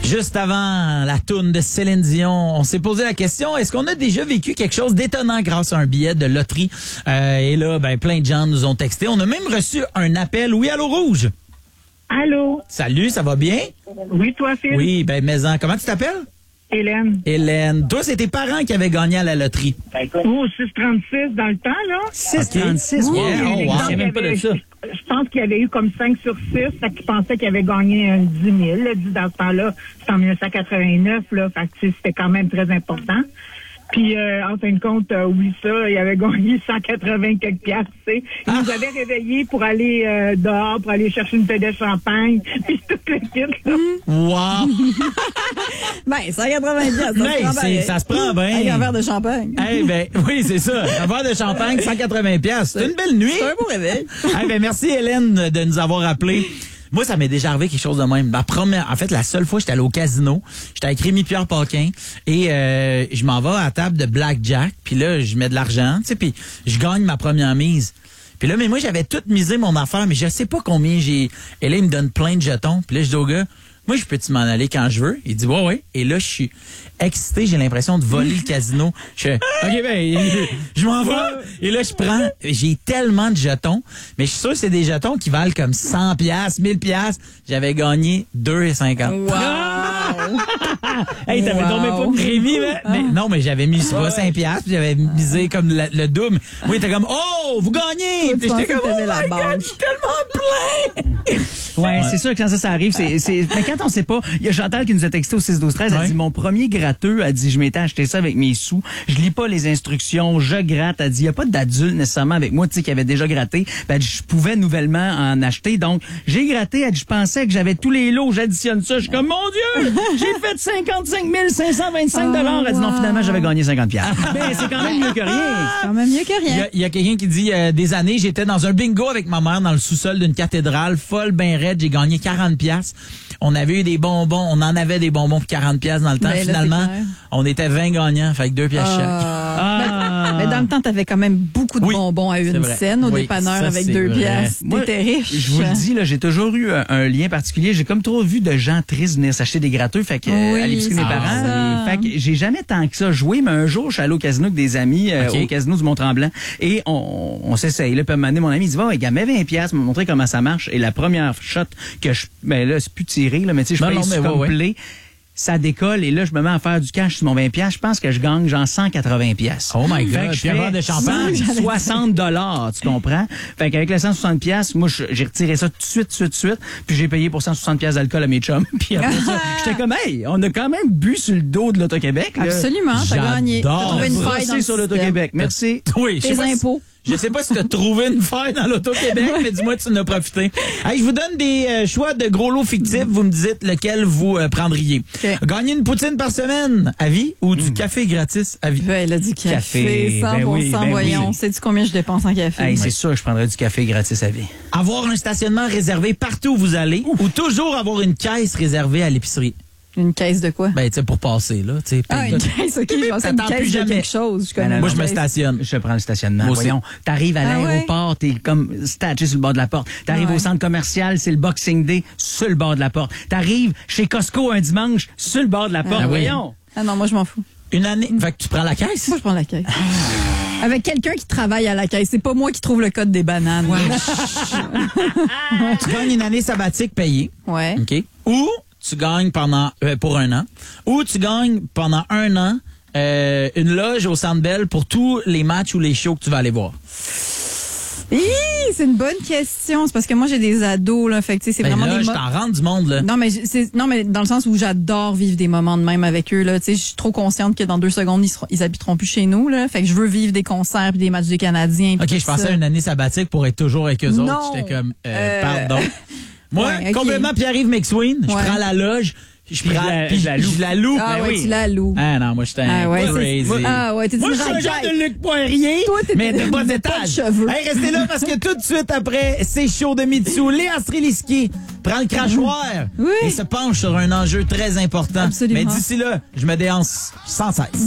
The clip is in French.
Juste avant la toune de Céline Dion, on s'est posé la question, est-ce qu'on a déjà vécu quelque chose d'étonnant grâce à un billet de loterie? Et là, plein de gens nous ont texté. On a même reçu un appel. Oui, allô Rouge? Allô? Salut, ça va bien? Oui, toi, Phil? Oui, mais comment tu t'appelles? Hélène. Hélène. Toi, c'est tes parents qui avaient gagné à la loterie. Oh, 6,36 dans le temps, là. 6,36? Okay. Wow, Yeah, wow. Je sais même pas de ça. Je pense qu'il y avait eu comme 5 sur 6, fait qu'il pensait qu'il avait gagné 10 000. Là, dans ce temps-là, c'était en 1989, là, fait que c'était quand même très important. Puis, en fin de compte, oublie ça, il avait gagné 180 quelques piastres, tu sais. Il nous avait réveillés pour aller dehors, pour aller chercher une bouteille de champagne, puis tout le kit, là. Wow! 180 piastres, ça se prend bien. Avec un verre de champagne. Oui, c'est ça. Un verre de champagne, 180 piastres. C'est une belle nuit. C'est un beau réveil. Merci Hélène de nous avoir appelés. Moi, ça m'est déjà arrivé quelque chose de même. La seule fois, j'étais allé au casino. J'étais avec Rémi-Pierre Paquin et je m'en vais à la table de blackjack. Puis là, je mets de l'argent, tu sais, puis je gagne ma première mise. Puis là, mais moi, j'avais tout misé mon affaire, mais je sais pas combien j'ai. Et là, il me donne plein de jetons. Puis là, je dis au gars, moi, je peux-tu m'en aller quand je veux? Il dit, ouais. Et là, je suis excité, j'ai l'impression de voler le casino. Je fais, OK, je m'en vais. Et là, je prends, j'ai tellement de jetons, mais je suis sûr que c'est des jetons qui valent comme 100 piastres, 1000 piastres. J'avais gagné 2,50. Wow! Hey, t'avais tombé pas de Rémi, mais j'avais mis pas 5 piastres, puis j'avais misé comme le double. Oui, il était comme, oh, vous gagnez! Puis j'étais comme, oh my God, je suis tellement plein! Ouais, c'est sûr que quand ça arrive, mais quand on sait pas, il y a Chantal qui nous a texté au 6-12-13, elle dit, mon premier gratteux, elle dit, je m'étais acheté ça avec mes sous, je lis pas les instructions, je gratte, elle dit, il y a pas d'adulte nécessairement avec moi, tu sais, qui avait déjà gratté, elle dit, je pouvais nouvellement en acheter, donc j'ai gratté, elle dit, je pensais que j'avais tous les lots, j'additionne ça, je suis comme, mon Dieu, j'ai fait 55 525 $. Elle dit, non, finalement, j'avais gagné 50 piastres. Mais c'est quand même mieux que rien. Quand même mieux que rien. Il y a quelqu'un qui dit, des années, j'étais dans un bingo avec ma mère dans le sous-sol d'une cathédrale, folle, ben raide, j'ai gagné 40 piastres. On avait eu des bonbons, on en avait des bonbons pour 40 piastres dans le temps. Ben, là, finalement, on était 20 gagnants, fait que 2 piastres chaque. Mais dans le temps, t'avais quand même beaucoup de bonbons à une scène au dépanneur avec 2 piastres. T'étais riche. Je vous le dis, là, j'ai toujours eu un lien particulier. J'ai comme trop vu de gens tristes venir s'acheter des gratteux, fait que à l'épicerie de mes parents. Fait que j'ai jamais tant que ça joué, mais un jour, je suis allé au casino avec des amis, au casino du Mont-Tremblant, et on s'essaye. Là, puis à un moment donné, mon ami dit, va, il mets 20 piastres, m'a montré comment ça marche. Et la première shot que là, c'est plus tiré, là, mais tu sais, je paye complet. Ça décolle et là, je me mets à faire du cash sur mon 20 piastres. Je pense que je gagne genre 180 piastres. Oh my God, je fais de champagne. 60 $, tu comprends? Fait qu'avec les 160 piastres, moi, j'ai retiré ça tout de suite. Puis j'ai payé pour 160 piastres d'alcool à mes chums. Puis après ça, j'étais comme, hey, on a quand même bu sur le dos de l'Auto-Québec. Là. Absolument, t'as gagné. T'as trouvé une faille dans sur l'Auto-Québec. Merci. Oui, tes impôts. Je sais pas si tu as trouvé une faille dans l'Auto-Québec, mais dis-moi que tu en as profité. Hey, je vous donne des choix de gros lots fictifs. Vous me dites lequel vous prendriez. Okay. Gagner une poutine par semaine à vie ou du café gratis à vie? Elle a dit café 100%, voyons. Sais-tu combien je dépense en café? Hey, c'est sûr que je prendrais du café gratis à vie. Avoir un stationnement réservé partout où vous allez ou toujours avoir une caisse réservée à l'épicerie? Une caisse de quoi? Ben, tu sais, pour passer, là. Une caisse, OK. Je pensais une caisse de quelque chose. Moi, je me stationne. Je prends le stationnement. Voyons, t'arrives à l'aéroport, t'es comme staché sur le bord de la porte. T'arrives au centre commercial, c'est le Boxing Day, sur le bord de la porte. T'arrives chez Costco un dimanche, sur le bord de la porte. Voyons. Ah non, moi, je m'en fous. Une année. Fait que tu prends la caisse? Moi, je prends la caisse. Avec quelqu'un qui travaille à la caisse. C'est pas moi qui trouve le code des bananes. Ouais. Tu gagnes une année sabbatique payée. Ouais. OK. Ou tu gagnes pendant pour un an, ou tu gagnes pendant un an une loge au Centre Bell pour tous les matchs ou les shows que tu vas aller voir. C'est une bonne question. C'est parce que moi, j'ai des ados, là. Fait que, c'est vraiment là, je t'en rends du monde, là. Non, mais dans le sens où j'adore vivre des moments de même avec eux, là. Tu sais, je suis trop consciente que dans 2 secondes, ils habiteront plus chez nous, là. Fait que je veux vivre des concerts puis des matchs des Canadiens. OK, je pensais à une année sabbatique pour être toujours avec eux autres. J'étais comme, pardon. Moi, complètement Pierre-Yves McSween, je prends la loge. Je la loue. Ah ouais, tu la loues. Ah non, moi, j'étais crazy. T'es moi, je suis un genre de Luc Poirier, mais de bas étage. Hey, restez là parce que tout de suite après, c'est chaud de Mitsou. Léa Streliski prend le crachoir et se penche sur un enjeu très important. Absolument. Mais d'ici là, je me déhanse sans cesse.